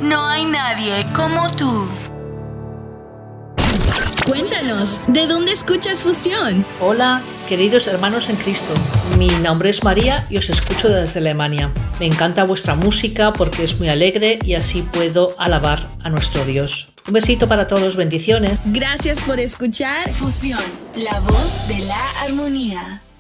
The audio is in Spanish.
No hay nadie como tú. Cuéntanos, ¿de dónde escuchas Fusión? Hola, queridos hermanos en Cristo. Mi nombre es María y os escucho desde Alemania. Me encanta vuestra música porque es muy alegre y así puedo alabar a nuestro Dios. Un besito para todos, bendiciones. Gracias por escuchar Fusión, la voz de la armonía.